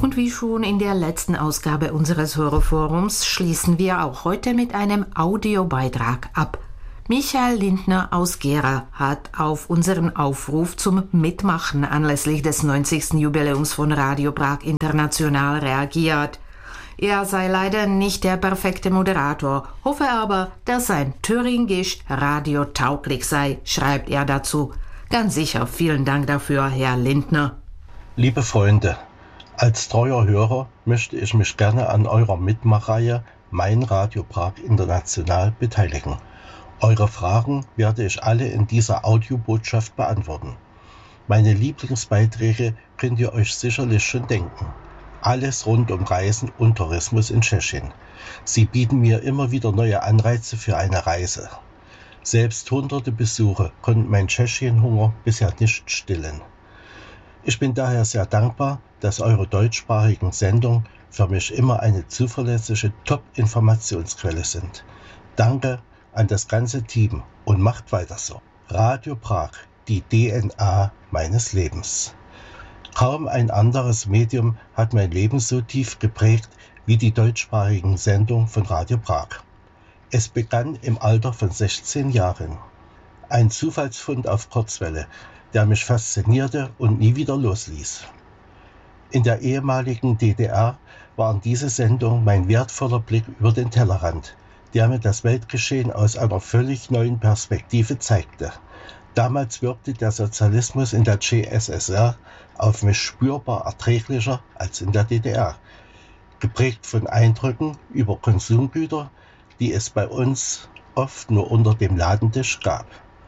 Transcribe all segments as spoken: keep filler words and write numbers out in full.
Und wie schon in der letzten Ausgabe unseres Hörerforums schließen wir auch heute mit einem Audiobeitrag ab. Michael Lindner aus Gera hat auf unseren Aufruf zum Mitmachen anlässlich des neunzigsten Jubiläums von Radio Prag International reagiert. Er sei leider nicht der perfekte Moderator, hoffe aber, dass sein Thüringisch radiotauglich sei, schreibt er dazu. Ganz sicher, vielen Dank dafür, Herr Lindner. Liebe Freunde, als treuer Hörer möchte ich mich gerne an eurer Mitmachreihe Mein Radio Prag International beteiligen. Eure Fragen werde ich alle in dieser Audiobotschaft beantworten. Meine Lieblingsbeiträge könnt ihr euch sicherlich schon denken. Alles rund um Reisen und Tourismus in Tschechien. Sie bieten mir immer wieder neue Anreize für eine Reise. Selbst hunderte Besuche konnten mein Tschechienhunger bisher nicht stillen. Ich bin daher sehr dankbar, dass eure deutschsprachigen Sendungen für mich immer eine zuverlässige Top-Informationsquelle sind. Danke an das ganze Team und macht weiter so. Radio Prag, die D N A meines Lebens. Kaum ein anderes Medium hat mein Leben so tief geprägt wie die deutschsprachigen Sendungen von Radio Prag. Es begann im Alter von sechzehn Jahren. Ein Zufallsfund auf Kurzwelle, der mich faszinierte und nie wieder losließ. In der ehemaligen D D R waren diese Sendungen mein wertvoller Blick über den Tellerrand, der mir das Weltgeschehen aus einer völlig neuen Perspektive zeigte. Damals wirkte der Sozialismus in der C S S R auf mich spürbar erträglicher als in der D D R, geprägt von Eindrücken über Konsumgüter, die es bei uns oft nur unter dem Ladentisch gab.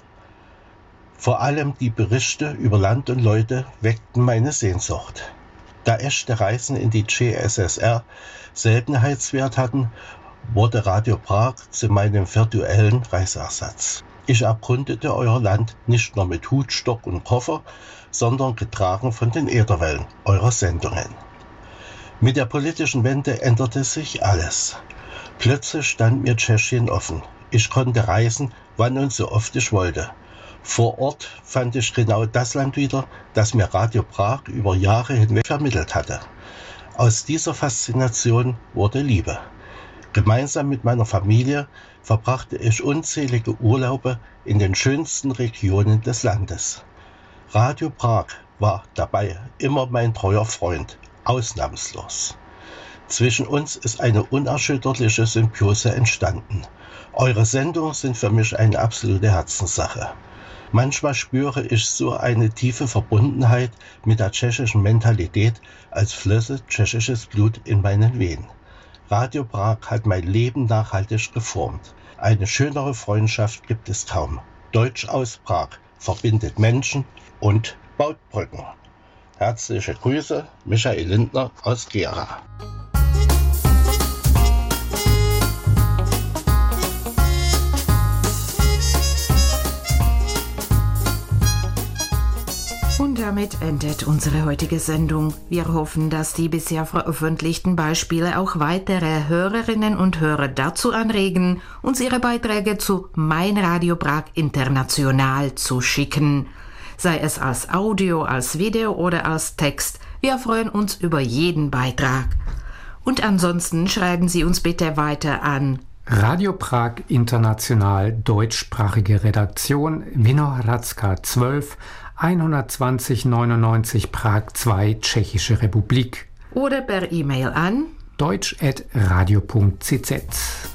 Vor allem die Berichte über Land und Leute weckten meine Sehnsucht. Da echte Reisen in die C S S R Seltenheitswert hatten, wurde Radio Prag zu meinem virtuellen Reiseersatz. Ich erkundete euer Land nicht nur mit Hut, Stock und Koffer, sondern getragen von den Ätherwellen eurer Sendungen. Mit der politischen Wende änderte sich alles. Plötzlich stand mir Tschechien offen. Ich konnte reisen, wann und so oft ich wollte. Vor Ort fand ich genau das Land wieder, das mir Radio Prag über Jahre hinweg vermittelt hatte. Aus dieser Faszination wurde Liebe. Gemeinsam mit meiner Familie verbrachte ich unzählige Urlaube in den schönsten Regionen des Landes. Radio Prag war dabei immer mein treuer Freund, ausnahmslos. Zwischen uns ist eine unerschütterliche Symbiose entstanden. Eure Sendungen sind für mich eine absolute Herzenssache. Manchmal spüre ich so eine tiefe Verbundenheit mit der tschechischen Mentalität, als flösse tschechisches Blut in meinen Venen. Radio Prag hat mein Leben nachhaltig geformt. Eine schönere Freundschaft gibt es kaum. Deutsch aus Prag verbindet Menschen und baut Brücken. Herzliche Grüße, Michael Lindner aus Gera. Und damit endet unsere heutige Sendung. Wir hoffen, dass die bisher veröffentlichten Beispiele auch weitere Hörerinnen und Hörer dazu anregen, uns ihre Beiträge zu Mein Radio Prag International zu schicken. Sei es als Audio, als Video oder als Text. Wir freuen uns über jeden Beitrag. Und ansonsten schreiben Sie uns bitte weiter an Radio Prag International, deutschsprachige Redaktion, Vinohradská zwölf, hundertzwanzig neunundneunzig Prag zwei, Tschechische Republik. Oder per E-Mail an deutsch at radio punkt c z.